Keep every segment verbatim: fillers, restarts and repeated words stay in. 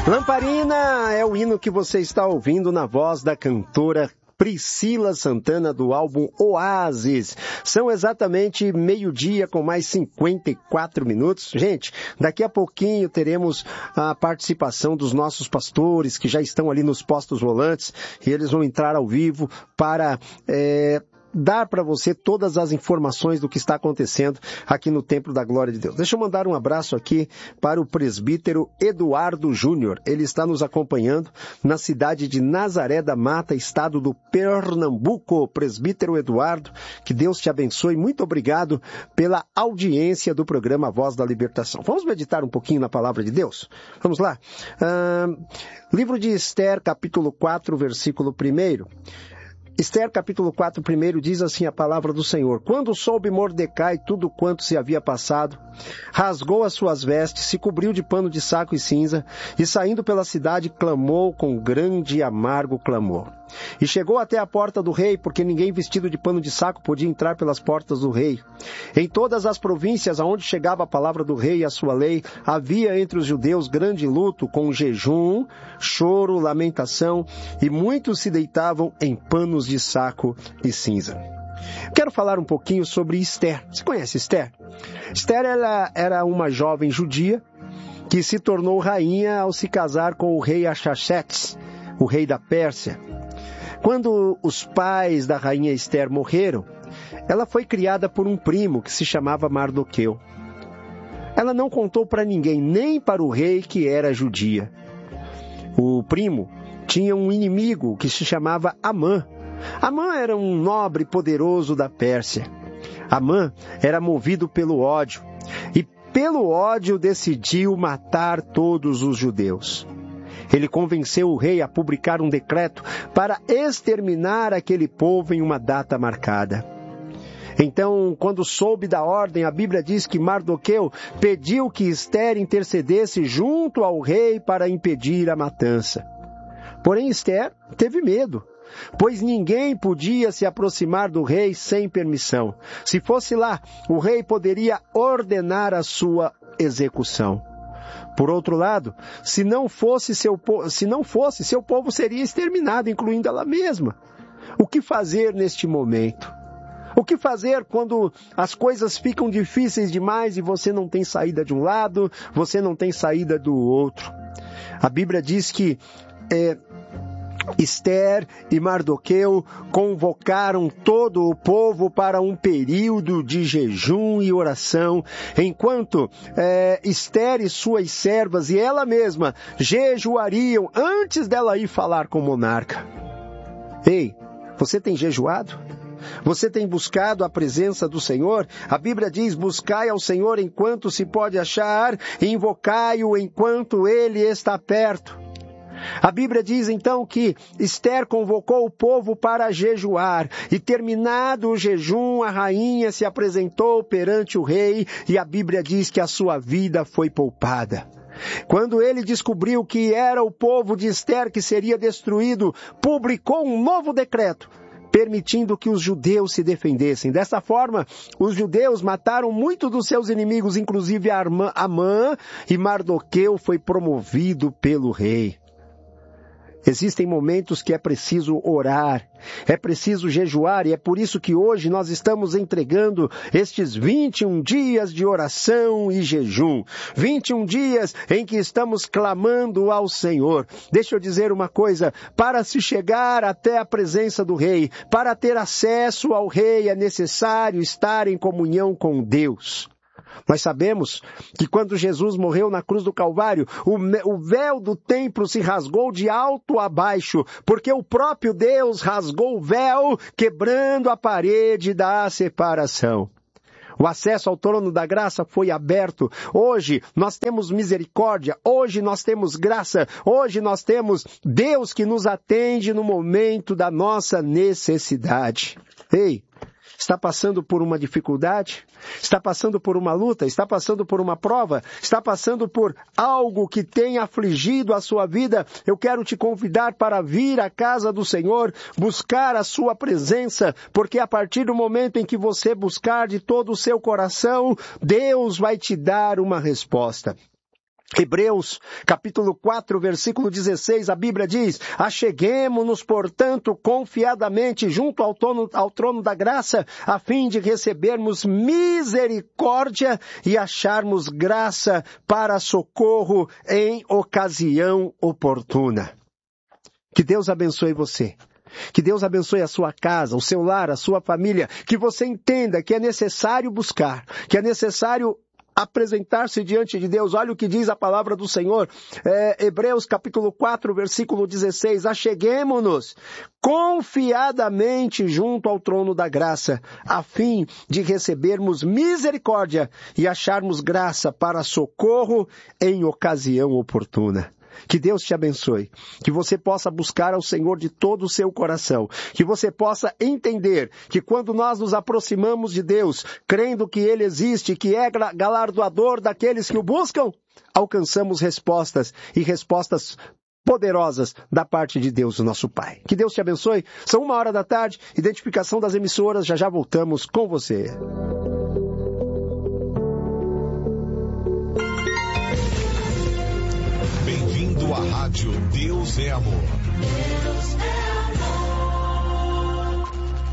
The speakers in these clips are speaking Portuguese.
Lamparina é o hino que você está ouvindo na voz da cantora Priscila Santana, do álbum Oásis. São exatamente meio-dia com mais cinquenta e quatro minutos. Gente, daqui a pouquinho teremos a participação dos nossos pastores que já estão ali nos postos volantes e eles vão entrar ao vivo para é, dar para você todas as informações do que está acontecendo aqui no Templo da Glória de Deus. Deixa eu mandar um abraço aqui para o presbítero Eduardo Júnior. Ele está nos acompanhando na cidade de Nazaré da Mata, estado do Pernambuco. Presbítero Eduardo, que Deus te abençoe. Muito obrigado pela audiência do programa Voz da Libertação. Vamos meditar um pouquinho na palavra de Deus? Vamos lá. Ah, livro de Esther, capítulo quatro, versículo primeiro. Esther, capítulo quatro, primeiro, diz assim a palavra do Senhor. Quando soube Mordecai tudo quanto se havia passado, rasgou as suas vestes, se cobriu de pano de saco e cinza, e saindo pela cidade, clamou com grande e amargo clamor. E chegou até a porta do rei, porque ninguém vestido de pano de saco podia entrar pelas portas do rei. Em todas as províncias aonde chegava a palavra do rei e a sua lei, havia entre os judeus grande luto, com jejum, choro, lamentação, e muitos se deitavam em panos de saco e cinza. Quero falar um pouquinho sobre Esther. Você conhece Esther? Esther ela era uma jovem judia que se tornou rainha ao se casar com o rei Artaxerxes, o rei da Pérsia. Quando os pais da rainha Esther morreram, ela foi criada por um primo que se chamava Mardoqueu. Ela não contou para ninguém, nem para o rei que era judia. O primo tinha um inimigo que se chamava Amã. Amã era um nobre poderoso da Pérsia. Amã era movido pelo ódio e pelo ódio decidiu matar todos os judeus. Ele convenceu o rei a publicar um decreto para exterminar aquele povo em uma data marcada. Então, quando soube da ordem, a Bíblia diz que Mardoqueu pediu que Esther intercedesse junto ao rei para impedir a matança. Porém, Esther teve medo, pois ninguém podia se aproximar do rei sem permissão. Se fosse lá, o rei poderia ordenar a sua execução. Por outro lado, se não fosse seu, se não fosse, seu povo seria exterminado, incluindo ela mesma. O que fazer neste momento? O que fazer quando as coisas ficam difíceis demais e você não tem saída de um lado, você não tem saída do outro? A Bíblia diz que é, Esther e Mardoqueu convocaram todo o povo para um período de jejum e oração, enquanto é, Esther e suas servas e ela mesma jejuariam antes dela ir falar com o monarca. Ei, você tem jejuado? Você tem buscado a presença do Senhor? A Bíblia diz, buscai ao Senhor enquanto se pode achar, e invocai-o enquanto Ele está perto. A Bíblia diz então que Esther convocou o povo para jejuar e terminado o jejum, a rainha se apresentou perante o rei e a Bíblia diz que a sua vida foi poupada. Quando ele descobriu que era o povo de Esther que seria destruído, publicou um novo decreto, permitindo que os judeus se defendessem. Dessa forma, os judeus mataram muitos dos seus inimigos, inclusive Amã, e Mardoqueu foi promovido pelo rei. Existem momentos que é preciso orar, é preciso jejuar, e é por isso que hoje nós estamos entregando estes vinte e um dias de oração e jejum. vinte e um dias em que estamos clamando ao Senhor. Deixa eu dizer uma coisa, para se chegar até a presença do Rei, para ter acesso ao Rei, é necessário estar em comunhão com Deus. Nós sabemos que quando Jesus morreu na cruz do Calvário, o véu do templo se rasgou de alto a baixo, porque o próprio Deus rasgou o véu, quebrando a parede da separação. O acesso ao trono da graça foi aberto. Hoje nós temos misericórdia, hoje nós temos graça, hoje nós temos Deus que nos atende no momento da nossa necessidade. Ei! Está passando por uma dificuldade? Está passando por uma luta? Está passando por uma prova? Está passando por algo que tem afligido a sua vida? Eu quero te convidar para vir à casa do Senhor, buscar a sua presença, porque a partir do momento em que você buscar de todo o seu coração, Deus vai te dar uma resposta. Hebreus, capítulo quatro, versículo dezesseis, a Bíblia diz: acheguemo-nos, portanto, confiadamente junto ao trono, ao trono da graça, a fim de recebermos misericórdia e acharmos graça para socorro em ocasião oportuna. Que Deus abençoe você. Que Deus abençoe a sua casa, o seu lar, a sua família. Que você entenda que é necessário buscar, que é necessário apresentar-se diante de Deus. Olha o que diz a palavra do Senhor, é, Hebreus capítulo quatro, versículo dezesseis, acheguemo-nos confiadamente junto ao trono da graça, a fim de recebermos misericórdia e acharmos graça para socorro em ocasião oportuna. Que Deus te abençoe, que você possa buscar ao Senhor de todo o seu coração, que você possa entender que quando nós nos aproximamos de Deus, crendo que Ele existe, que é galardoador daqueles que o buscam, alcançamos respostas e respostas poderosas da parte de Deus, o nosso Pai. Que Deus te abençoe. São uma hora da tarde, identificação das emissoras, já já voltamos com você. A rádio Deus é Amor. Deus é amor.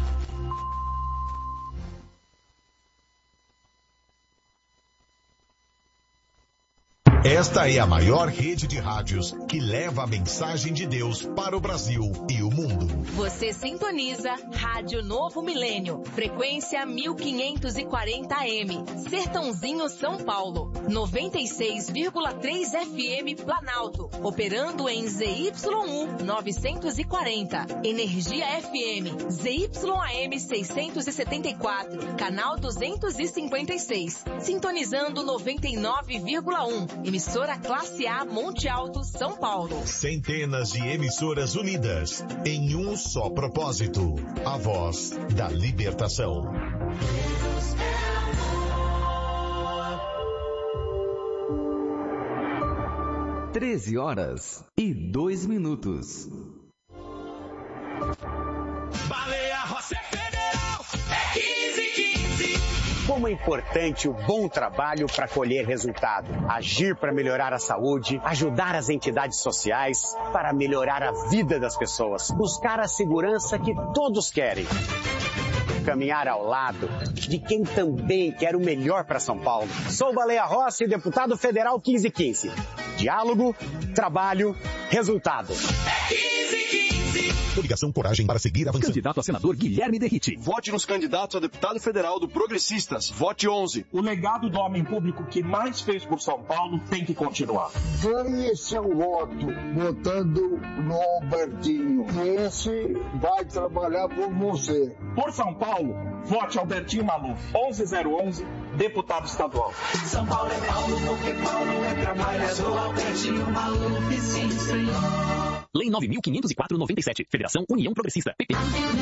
Esta é a maior rede de rádios que leva a mensagem de Deus para o Brasil e o mundo. Você sintoniza Rádio Novo Milênio, frequência mil quinhentos e quarenta A M, Sertãozinho, São Paulo, noventa e seis vírgula três F M Planalto, operando em Z Y um novecentos e quarenta, Energia F M, Z Y A M seiscentos e setenta e quatro, canal duzentos e cinquenta e seis, sintonizando noventa e nove vírgula um, emissora Classe A Monte Alto, São Paulo. Centenas de emissoras unidas em um só propósito, a voz da libertação. Deus é amor. treze horas e dois minutos. Baleia Rossi Federal é quinze quinze. Como é importante o bom trabalho para colher resultado. Agir para melhorar a saúde, ajudar as entidades sociais, para melhorar a vida das pessoas. Buscar a segurança que todos querem. Caminhar ao lado de quem também quer o melhor para São Paulo. Sou Baleia Rossi, deputado federal quinze quinze. Diálogo, trabalho, resultado. É quinze quinze. Coligação Coragem para seguir avançando. Candidato a senador Guilherme Derrite. Vote nos candidatos a deputado federal do Progressistas. Vote onze. O legado do homem público que mais fez por São Paulo tem que continuar. Ganhe seu voto votando no Albertinho. Esse vai trabalhar por você. Por São Paulo, vote Albertinho Maluf. onze zero onze, deputado estadual. São Paulo é Paulo, porque Paulo é trabalhador. Albertinho Maluf, sim, senhor. Lei nove mil quinhentos e quatro, noventa e sete. Federação União Progressista. P P.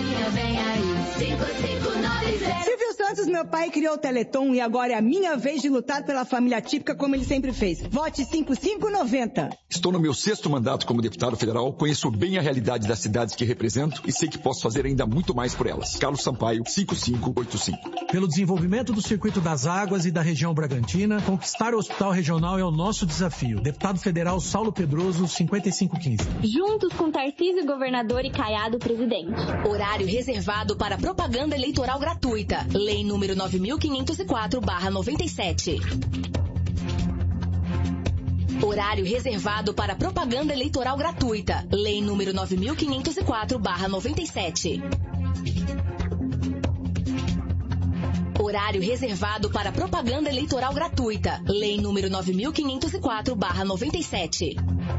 Silvio Santos, meu pai, criou o Teleton e agora é a minha vez de lutar pela família típica como ele sempre fez. Vote cinco cinco noventa. Estou no meu sexto mandato como deputado federal, conheço bem a realidade das cidades que represento e sei que posso fazer ainda muito mais por elas. Carlos Sampaio, cinco cinco oito cinco. Pelo desenvolvimento do circuito das águas e da região Bragantina, conquistar o hospital regional é o nosso desafio. Deputado federal Saulo Pedroso, cinquenta e cinco quinze. Juntos com Tarcísio, governador, e Caiado, presidente. Horário reservado para propaganda eleitoral gratuita. Lei número nove mil quinhentos e quatro barra noventa e sete. Horário reservado para propaganda eleitoral gratuita. Lei número nove mil quinhentos e quatro barra noventa e sete. Horário reservado para propaganda eleitoral gratuita. Lei número nove mil quinhentos e quatro barra noventa e sete.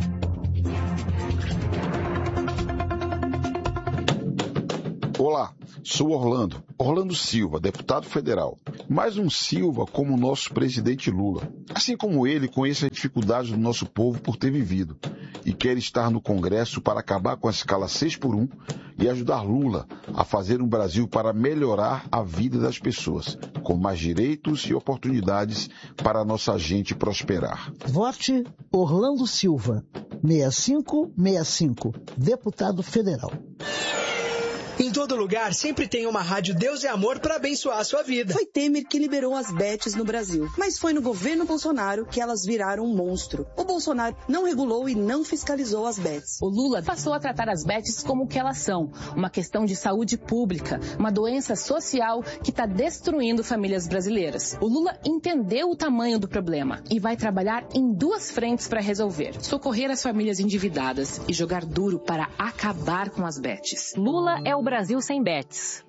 Olá, sou Orlando, Orlando Silva, deputado federal. Mais um Silva como o nosso presidente Lula. Assim como ele, conheço as dificuldades do nosso povo por ter vivido e quer estar no Congresso para acabar com a escala seis por um e ajudar Lula a fazer um Brasil para melhorar a vida das pessoas, com mais direitos e oportunidades para a nossa gente prosperar. Vote Orlando Silva, seis cinco seis cinco, deputado federal. Em todo lugar, sempre tem uma rádio Deus é Amor para abençoar a sua vida. Foi Temer que liberou as bets no Brasil, mas foi no governo Bolsonaro que elas viraram um monstro. O Bolsonaro não regulou e não fiscalizou as bets. O Lula passou a tratar as bets como o que elas são, uma questão de saúde pública, uma doença social que está destruindo famílias brasileiras. O Lula entendeu o tamanho do problema e vai trabalhar em duas frentes para resolver: socorrer as famílias endividadas e jogar duro para acabar com as bets. Lula é o Brasil sem bets.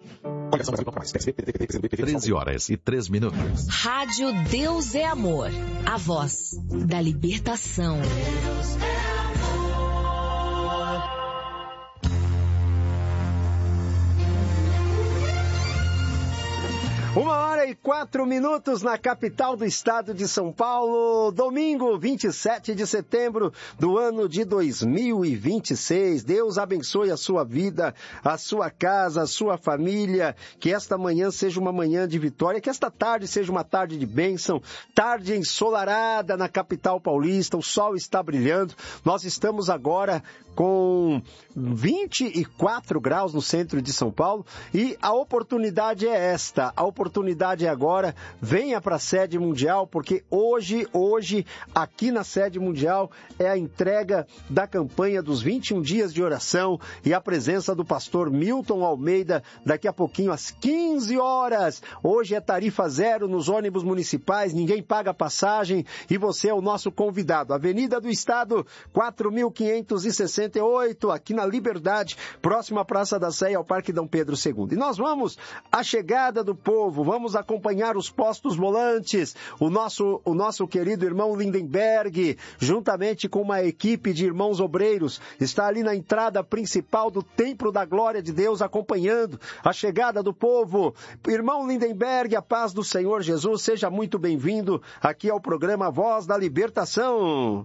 treze horas e três minutos. Rádio Deus é Amor. A voz da libertação. Uma hora e quatro minutos na capital do estado de São Paulo, domingo, vinte e sete de setembro do ano de dois mil e vinte e seis. Deus abençoe a sua vida, a sua casa, a sua família, que esta manhã seja uma manhã de vitória, que esta tarde seja uma tarde de bênção, tarde ensolarada na capital paulista, o sol está brilhando. Nós estamos agora com vinte e quatro graus no centro de São Paulo e a oportunidade é esta, a oportunidade é agora, venha para a sede mundial, porque hoje, hoje, aqui na sede mundial é a entrega da campanha dos vinte e um dias de oração e a presença do pastor Milton Almeida daqui a pouquinho às quinze horas. Hoje é tarifa zero nos ônibus municipais, ninguém paga passagem e você é o nosso convidado. Avenida do Estado, quatro mil quinhentos e sessenta e oito, aqui na Liberdade, próximo à Praça da Sé e ao Parque Dom Pedro segundo. E nós vamos à chegada do povo, vamos acompanhar os postos volantes, o nosso, o nosso querido irmão Lindenberg, juntamente com uma equipe de irmãos obreiros, está ali na entrada principal do Templo da Glória de Deus, acompanhando a chegada do povo. Irmão Lindenberg, a paz do Senhor Jesus, seja muito bem-vindo aqui ao programa Voz da Libertação.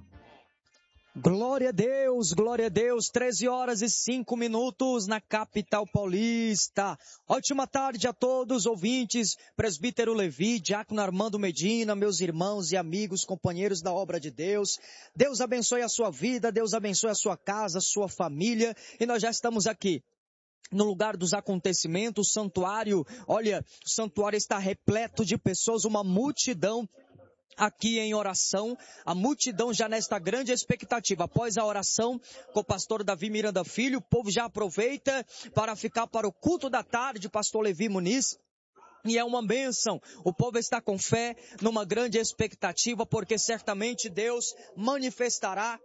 Glória a Deus, glória a Deus, treze horas e cinco minutos na capital paulista. Ótima tarde a todos, ouvintes, presbítero Levi, diácono Armando Medina, meus irmãos e amigos, companheiros da obra de Deus. Deus abençoe a sua vida, Deus abençoe a sua casa, a sua família, e nós já estamos aqui no lugar dos acontecimentos, o santuário. Olha, o santuário está repleto de pessoas, uma multidão aqui em oração, a multidão já nesta grande expectativa. Após a oração com o pastor Davi Miranda Filho, o povo já aproveita para ficar para o culto da tarde, pastor Levi Muniz. E é uma bênção, o povo está com fé, numa grande expectativa, porque certamente Deus manifestará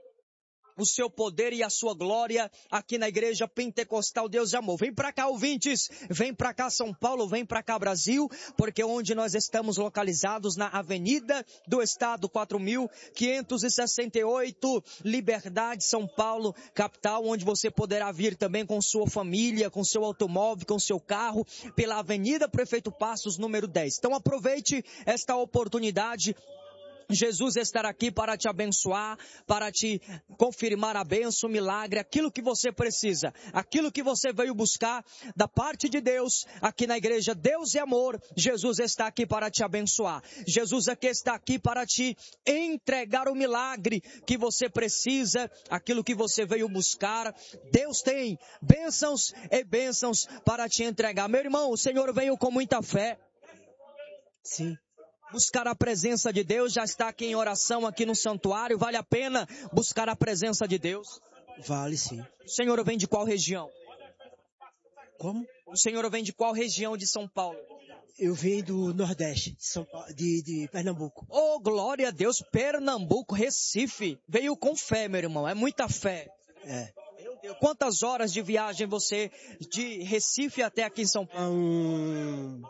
o seu poder e a sua glória aqui na Igreja Pentecostal Deus de Amor. Vem para cá, ouvintes, vem para cá São Paulo, vem para cá Brasil, porque onde nós estamos localizados na Avenida do Estado, quatro mil quinhentos e sessenta e oito, Liberdade, São Paulo, capital, onde você poderá vir também com sua família, com seu automóvel, com seu carro, pela Avenida Prefeito Passos, número dez. Então aproveite esta oportunidade. Jesus estará aqui para te abençoar, para te confirmar a bênção, o milagre, aquilo que você precisa, aquilo que você veio buscar da parte de Deus, aqui na igreja Deus é Amor. Jesus está aqui para te abençoar. Jesus aqui está aqui para te entregar o milagre que você precisa, aquilo que você veio buscar. Deus tem bênçãos e bênçãos para te entregar. Meu irmão, o Senhor veio com muita fé. Sim. Buscar a presença de Deus, já está aqui em oração, aqui no santuário. Vale a pena buscar a presença de Deus? Vale sim. O Senhor vem de qual região? Como? O Senhor vem de qual região de São Paulo? Eu venho do Nordeste, de, São Paulo, de, de Pernambuco. Oh, glória a Deus, Pernambuco, Recife. Veio com fé, meu irmão, é muita fé. É. Meu Deus, quantas horas de viagem você, de Recife até aqui em São Paulo? Um...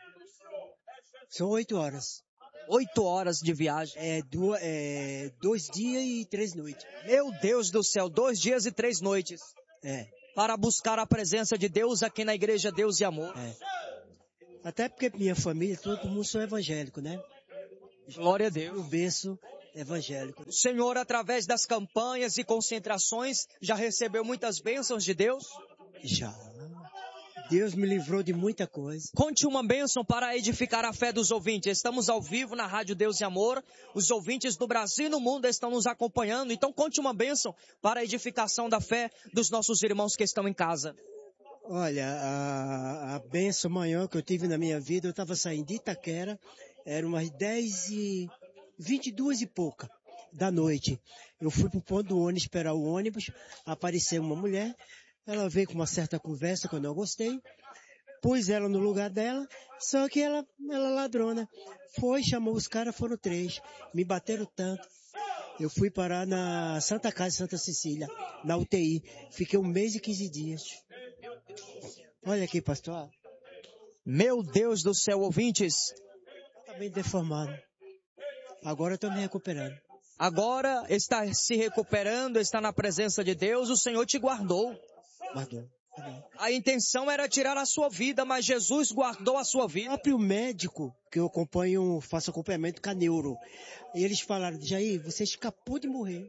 São oito horas. Oito horas de viagem. É, duas, é, dois dias e três noites. Meu Deus do céu, dois dias e três noites. É. Para buscar a presença de Deus aqui na igreja Deus e Amor. É. Até porque minha família, todo mundo são evangélico, né? Glória a Deus. O berço evangélico. O Senhor, através das campanhas e concentrações, já recebeu muitas bênçãos de Deus? Já. Deus me livrou de muita coisa. Conte uma bênção para edificar a fé dos ouvintes. Estamos ao vivo na Rádio Deus e Amor. Os ouvintes do Brasil e no mundo estão nos acompanhando. Então conte uma bênção para a edificação da fé dos nossos irmãos que estão em casa. Olha, a, a benção maior que eu tive na minha vida, eu estava saindo de Itaquera, eram umas dez e vinte e duas e pouca da noite. Eu fui pro ponto do ônibus esperar o ônibus, apareceu uma mulher, ela veio com uma certa conversa que eu não gostei, pus ela no lugar dela, só que ela, ela ladrona. Foi, chamou os caras, foram três, me bateram tanto. Eu fui parar na Santa Casa de Santa Cecília, na U T I, fiquei um mês e quinze dias. Olha aqui, pastor. Meu Deus do céu, ouvintes. Tá bem deformado. Agora eu tô me recuperando. Agora está se recuperando, está na presença de Deus, o Senhor te guardou. Guardou. A intenção era tirar a sua vida, mas Jesus guardou a sua vida. O próprio médico, que eu acompanho, faço acompanhamento com a neuro, e eles falaram, Jair, você escapou de morrer.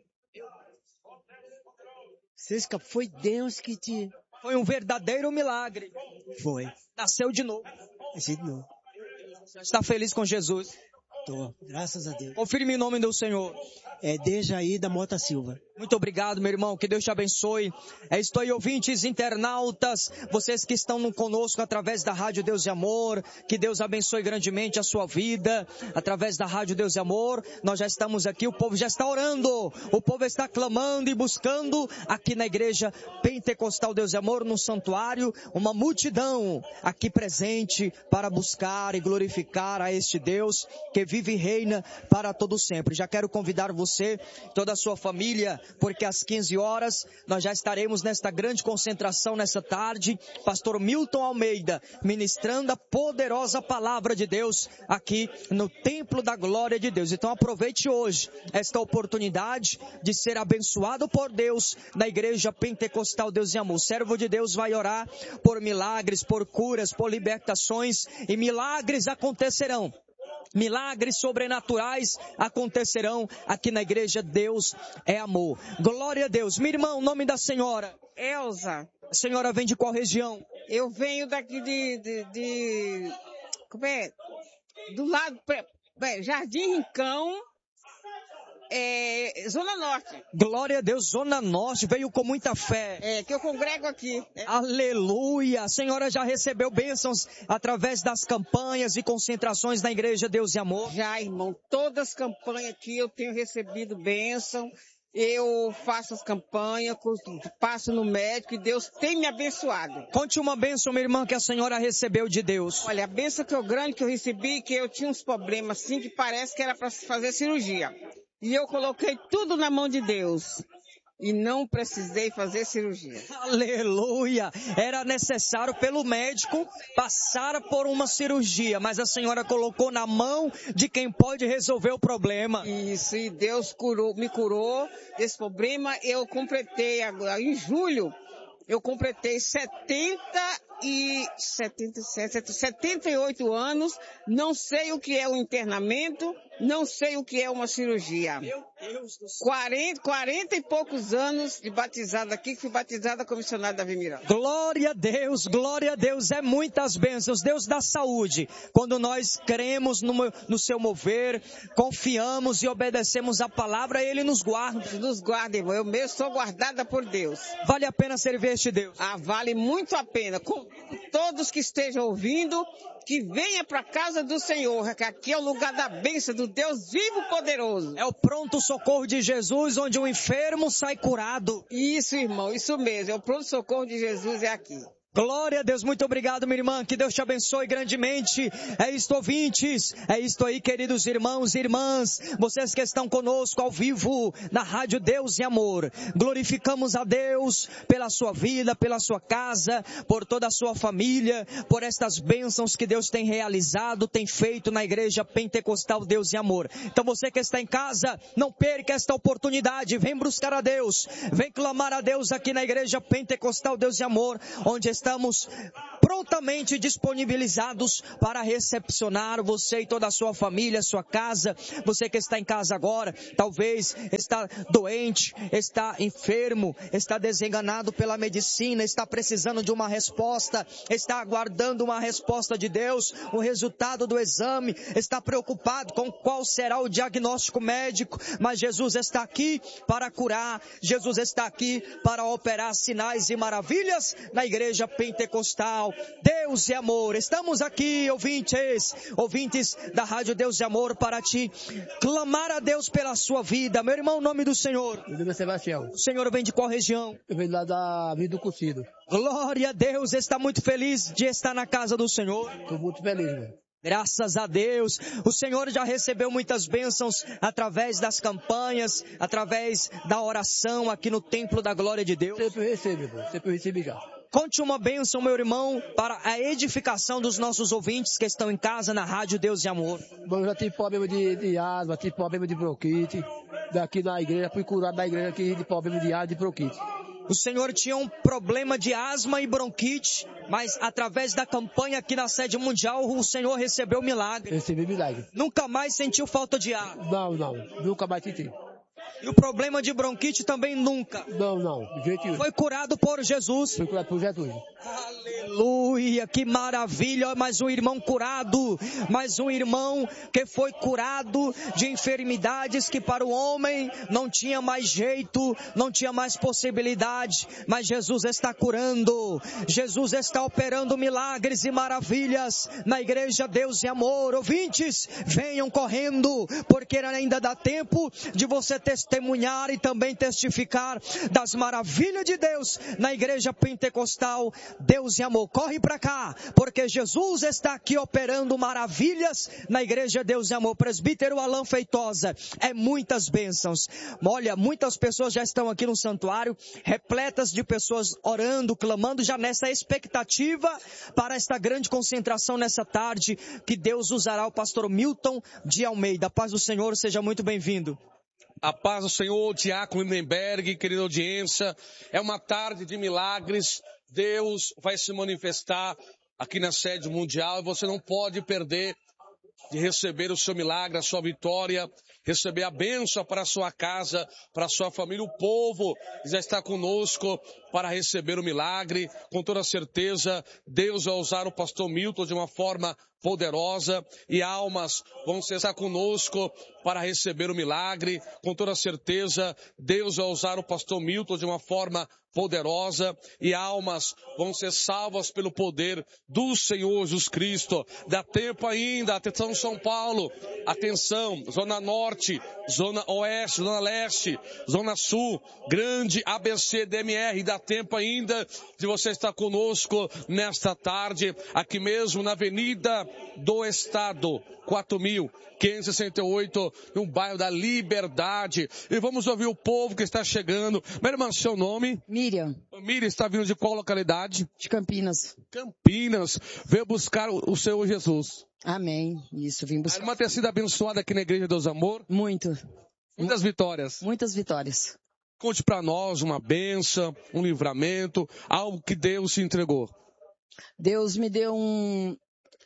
Você escapou, foi Deus que te... Foi um verdadeiro milagre. Foi. Nasceu de novo. Nasci de novo. Está feliz com Jesus? Tô, graças a Deus. Confirme em nome do Senhor. É de Jair da Mota Silva. Muito obrigado, meu irmão. Que Deus te abençoe. É isto aí, ouvintes, internautas, vocês que estão conosco através da Rádio Deus e Amor. Que Deus abençoe grandemente a sua vida. Através da Rádio Deus e Amor, nós já estamos aqui, o povo já está orando. O povo está clamando e buscando aqui na Igreja Pentecostal Deus e Amor, no santuário, uma multidão aqui presente para buscar e glorificar a este Deus que vive e reina para todo sempre. Já quero convidar você, toda a sua família, porque às quinze horas nós já estaremos nesta grande concentração nessa tarde, pastor Milton Almeida ministrando a poderosa palavra de Deus aqui no Templo da Glória de Deus. Então aproveite hoje esta oportunidade de ser abençoado por Deus na Igreja Pentecostal Deus e Amor. O servo de Deus vai orar por milagres, por curas, por libertações, e milagres acontecerão. Milagres sobrenaturais acontecerão aqui na igreja Deus é Amor. Glória a Deus. Minha irmã, o nome da senhora? Elza. A senhora vem de qual região? Eu venho daqui de... de, de como é? Do lado... Jardim Rincão. É, Zona Norte. Glória a Deus, Zona Norte, veio com muita fé. É, que eu congrego aqui. É. Aleluia, a senhora já recebeu bênçãos através das campanhas e concentrações na Igreja Deus e Amor? Já, irmão, todas as campanhas aqui eu tenho recebido bênção. Eu faço as campanhas, passo no médico e Deus tem me abençoado. Conte uma bênção, minha irmã, que a senhora recebeu de Deus. Olha, a bênção que eu grande que eu recebi, que eu tinha uns problemas assim, que parece que era para fazer cirurgia. E eu coloquei tudo na mão de Deus. E não precisei fazer cirurgia. Aleluia! Era necessário pelo médico passar por uma cirurgia, mas a senhora colocou na mão de quem pode resolver o problema. Isso, e Deus curou, me curou desse problema. Eu completei agora, em julho, eu completei setenta e setenta e sete, setenta e oito anos, não sei o que é um internamento, não sei o que é uma cirurgia. Meu Deus do céu. quarenta, quarenta e poucos anos de batizada aqui, que fui batizada como missionária da Vimirã. Glória a Deus, glória a Deus, é muitas bênçãos. Deus dá saúde. Quando nós cremos no, no seu mover, confiamos e obedecemos a palavra, Ele nos guarda. Nos guarda, irmão. Eu mesmo sou guardada por Deus. Vale a pena servir este Deus? Ah, vale muito a pena. Com todos que estejam ouvindo, que venha para a casa do Senhor, que aqui é o lugar da bênção do Deus vivo e poderoso. É o pronto socorro de Jesus, onde o enfermo sai curado. Isso, irmão, isso mesmo. É o pronto socorro de Jesus, é aqui. Glória a Deus, muito obrigado, minha irmã, que Deus te abençoe grandemente. É isto, ouvintes, é isto aí, queridos irmãos e irmãs, vocês que estão conosco ao vivo na Rádio Deus e Amor. Glorificamos a Deus pela sua vida, pela sua casa, por toda a sua família, por estas bênçãos que Deus tem realizado, tem feito na Igreja Pentecostal Deus e Amor. Então você que está em casa, não perca esta oportunidade, vem buscar a Deus, vem clamar a Deus aqui na Igreja Pentecostal Deus e Amor, onde está Estamos prontamente disponibilizados para recepcionar você e toda a sua família, sua casa. Você que está em casa agora, talvez está doente, está enfermo, está desenganado pela medicina, está precisando de uma resposta, está aguardando uma resposta de Deus, o resultado do exame, está preocupado com qual será o diagnóstico médico, mas Jesus está aqui para curar, Jesus está aqui para operar sinais e maravilhas na Igreja Pentecostal. Deus é amor. Estamos aqui, ouvintes, ouvintes da Rádio Deus é Amor, para te clamar a Deus pela sua vida. Meu irmão, em nome do Senhor. Meu nome é Sebastião. O Senhor vem de qual região? Eu venho lá da Vida do Curtido. Glória a Deus, está muito feliz de estar na casa do Senhor. Estou muito feliz, meu. Graças a Deus, o Senhor já recebeu muitas bênçãos através das campanhas, através da oração aqui no Templo da Glória de Deus. Sempre recebo, meu. Sempre recebi já. Conte uma bênção, meu irmão, para a edificação dos nossos ouvintes que estão em casa na Rádio Deus e Amor. Bom, eu já tive problema de, de asma, tive problema de bronquite. Daqui na igreja, fui curado na igreja aqui de problema de asma e de bronquite. O senhor tinha um problema de asma e bronquite, mas através da campanha aqui na sede mundial, o senhor recebeu milagre. Recebi milagre. Nunca mais sentiu falta de ar? Não, não. Nunca mais senti. E o problema de bronquite também nunca? Não, não. De jeito nenhum. Foi curado por Jesus? Foi curado por Jesus. Aleluia, que maravilha, mais um irmão curado, mais um irmão que foi curado de enfermidades que para o homem não tinha mais jeito, não tinha mais possibilidade, mas Jesus está curando, Jesus está operando milagres e maravilhas na igreja Deus e Amor. Ouvintes, venham correndo, porque ainda dá tempo de você testemunhar e também testificar das maravilhas de Deus na igreja pentecostal Deus e Amor. Corre para cá, porque Jesus está aqui operando maravilhas na igreja Deus e Amor. Presbítero Alain Feitosa, é muitas bênçãos. Olha, muitas pessoas já estão aqui no santuário, repletas de pessoas orando, clamando, já nessa expectativa para esta grande concentração nessa tarde, que Deus usará o pastor Milton de Almeida. Paz do Senhor, seja muito bem-vindo. A paz do Senhor, Diácono Lindenberg, querida audiência, é uma tarde de milagres. Deus vai se manifestar aqui na sede mundial e você não pode perder de receber o seu milagre, a sua vitória, receber a bênção para a sua casa, para a sua família. O povo já está conosco para receber o milagre. Com toda certeza, Deus vai usar o pastor Milton de uma forma poderosa e almas vão estar conosco para receber o milagre. Com toda certeza, Deus vai usar o pastor Milton de uma forma poderosa e almas vão ser salvas pelo poder do Senhor Jesus Cristo. Dá tempo ainda, atenção São Paulo, atenção, Zona Norte, Zona Oeste, Zona Leste, Zona Sul, grande A B C D M R, dá tempo ainda de você estar conosco nesta tarde, aqui mesmo na Avenida do Estado, quatro mil quinhentos e sessenta e oito, no bairro da Liberdade. E vamos ouvir o povo que está chegando. Minha irmã, seu nome? Miriam. Miriam, está vindo de qual localidade? De Campinas. Campinas. Veio buscar o, o Senhor Jesus. Amém. Isso, vim buscar. A irmã tem sido abençoada aqui na Igreja Deus Amor? Muito. Muitas vitórias. Muitas vitórias. Conte para nós uma bênção, um livramento, algo que Deus te entregou. Deus me deu um,